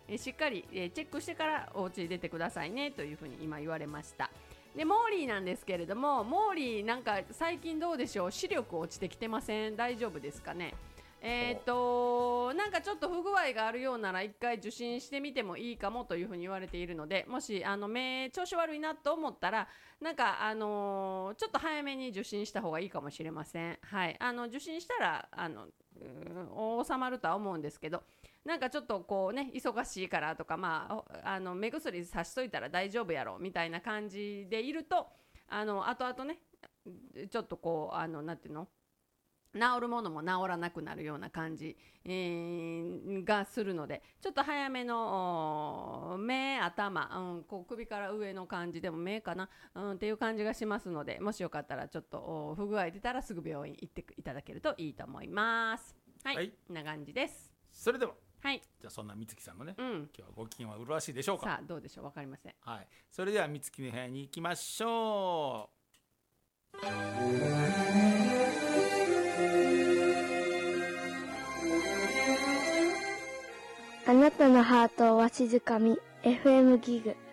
しっかり、チェックしてからお家に出てくださいねというふうに今言われました。でモーリーなんですけれども、モーリーなんか最近どうでしょう、視力落ちてきてません？大丈夫ですかね？なんかちょっと不具合があるようなら一回受診してみてもいいかもというふうに言われているので、もし目調子悪いなと思ったらなんかちょっと早めに受診した方がいいかもしれません。はい、受診したら収まるとは思うんですけど、なんかちょっとこうね忙しいからとか、目薬さしといたら大丈夫やろみたいな感じでいると後々ねちょっとこうなんていうの、治るものも治らなくなるような感じ、がするので、ちょっと早めの目頭、こう首から上の感じでも目かな、っていう感じがしますので、もしよかったらちょっと不具合出たらすぐ病院行っていただけるといいと思います。はい、こんな感じです。 それでは、 はい、 じゃあそんな美月さんのね、今日はご機嫌は麗しいでしょうか。 さあどうでしょう、分かりません。 はい、それでは美月の部屋に行きましょう。 あなたのハートをわしづかみ FM ギグ。